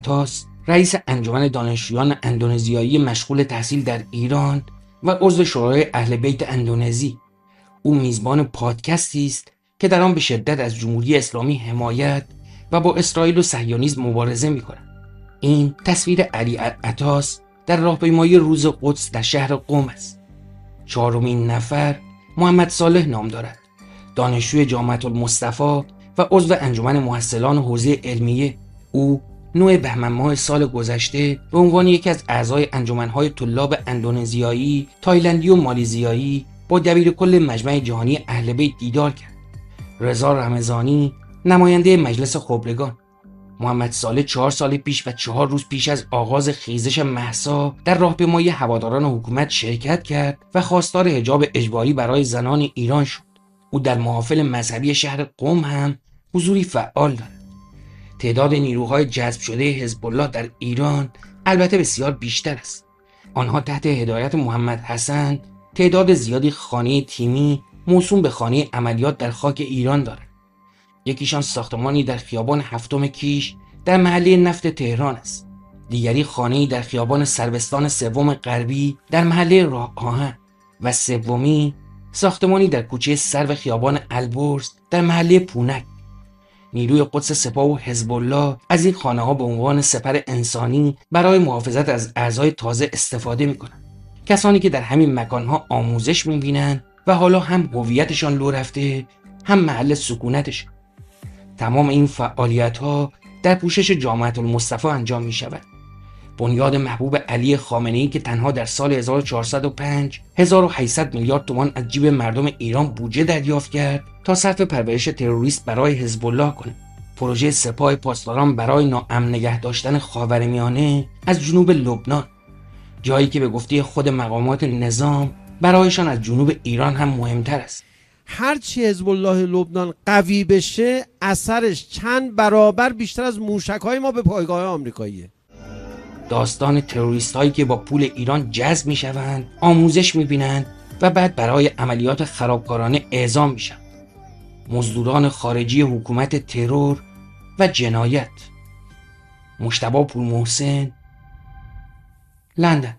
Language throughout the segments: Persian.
عطاس، رئیس انجمن دانشجویان اندونزیایی مشغول تحصیل در ایران و عضو شورای اهل بیت اندونزی. او میزبان پادکستی است که در آن به شدت از جمهوری اسلامی حمایت و با اسرائیل و صهیونیسم مبارزه می‌کند. این تصویر علی عطاس در راهپیمایی روز قدس در شهر قم است. چهارمین نفر محمد صالح نام دارد. دانشجوی جامعه المصطفی و عضو انجمن محصلان حوزه علمیه. او 9 بهمن ماه سال گذشته به عنوان یکی از اعضای انجمن‌های طلاب اندونزیایی، تایلندی و مالیزیایی با دبیرکل مجمع جهانی اهل بیت دیدار کرد. رضا رمضانی، نماینده مجلس خبرگان. محمد صالح 4 سال پیش و 4 روز پیش از آغاز خیزش مهسا در راهپیمایی هواداران حکومت شرکت کرد و خواستار حجاب اجباری برای زنان ایران شد. او در محافل مذهبی شهر قم هم حضوری فعال دارد. تعداد نیروهای جذب شده حزب الله در ایران البته بسیار بیشتر است. آنها تحت هدایت محمد حسن تعداد زیادی خانه تیمی موسوم به خانه عملیات در خاک ایران دارند. یکیشان ساختمانی در خیابان هفتم کیش در محله نفت تهران است. دیگری خانه‌ای در خیابان سروستان سوم غربی در محله راه آهن و سومی ساختمانی در کوچه سرو خیابان البرز در محله پونک. نیروی قدس سپاه و حزب الله از این خانه‌ها به عنوان سپر انسانی برای محافظت از اعضای تازه استفاده می‌کنند. کسانی که در همین مکان‌ها آموزش می‌بینند و حالا هم هویتشان لو رفته، هم محل سکونتشان. تمام این فعالیت‌ها در پوشش جامعه المصطفی انجام می‌شود. بنیاد محبوب علی خامنه‌ای که تنها در سال 1405 1800 میلیارد تومان از جیب مردم ایران بودجه دریافت کرد تا صرف پرورش تروریست برای حزب الله کند. پروژه سپاه پاسداران برای ناامن نگه داشتن خاورمیانه از جنوب لبنان، جایی که به گفته خود مقامات نظام برایشان از جنوب ایران هم مهمتر است. هرچی حزب الله لبنان قوی بشه اثرش چند برابر بیشتر از موشک‌های ما به پایگاه آمریکاییه. داستان تروریست هایی که با پول ایران جذب می شوند، آموزش می بینند و بعد برای عملیات خرابکارانه اعزام می شوند. مزدوران خارجی حکومت ترور و جنایت. مجتبی پورمحسن، لندن.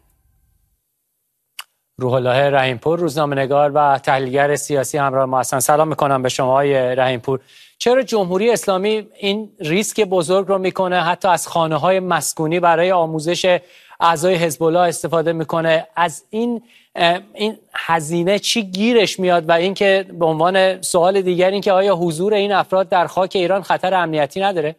روح الله رحیم‌پور، روزنامه‌نگار و تحلیلگر سیاسی همراه ما هستند. سلام میکنم به شما آقای رحیم‌پور. چرا جمهوری اسلامی این ریسک بزرگ رو میکنه، حتی از خانه‌های مسکونی برای آموزش اعضای حزب الله استفاده میکنه؟ از این هزینه چی گیرش میاد؟ و اینکه به عنوان سوال دیگر این که آیا حضور این افراد در خاک ایران خطر امنیتی نداره؟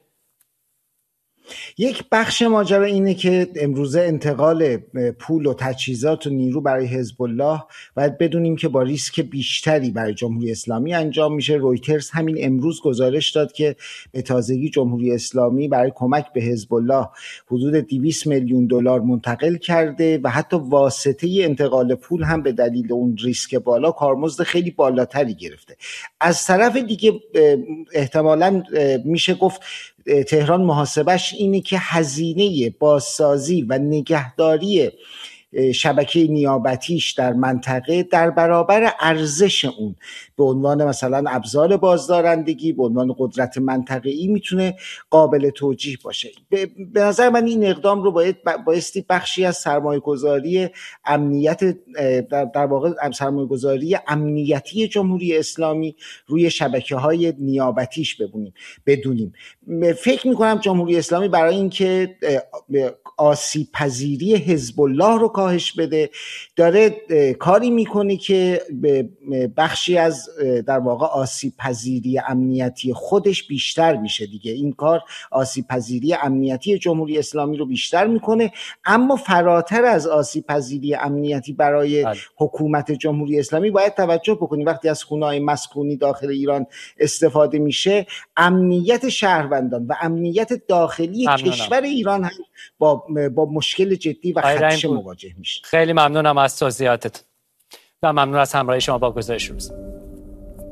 یک بخش ماجرا اینه که امروزه انتقال پول و تجهیزات و نیرو برای حزب الله باید بدونیم که با ریسک بیشتری برای جمهوری اسلامی انجام میشه. رویترز همین امروز گزارش داد که به تازگی جمهوری اسلامی برای کمک به حزب الله حدود 200 میلیون دلار منتقل کرده و حتی واسطه انتقال پول هم به دلیل اون ریسک بالا کارمزد خیلی بالاتری گرفته. از طرف دیگه احتمالاً میشه گفت تهران محاسبش اینه که هزینه بازسازی و نگهداری شبکه نیابتیش در منطقه در برابر ارزش اون به عنوان مثلا ابزار بازدارندگی، به عنوان قدرت منطقه‌ای میتونه قابل توجیه باشه. به نظر من این اقدام رو بایستی بخشی از سرمایه‌گذاری امنیت در واقع سرمایه‌گذاری امنیتی جمهوری اسلامی روی شبکه‌های نیابتیش بدونیم. فکر می‌کنم جمهوری اسلامی برای اینکه آسیب پذیری حزب الله رو کاهش بده داره کاری میکنه که به بخشی از در واقع آسیب پذیری امنیتی خودش بیشتر میشه دیگه. این کار آسیب پذیری امنیتی جمهوری اسلامی رو بیشتر میکنه، اما فراتر از آسیب پذیری امنیتی برای حکومت جمهوری اسلامی باید توجه بکنیم وقتی از خونه‌های مسکونی داخل ایران استفاده میشه، امنیت شهروندان و امنیت داخلی کشور ایران هم با مشکل جدی و خدشه مواجه میشه. خیلی ممنونم از توضیحاتت و ممنون از همراهی شما با گزارش روز.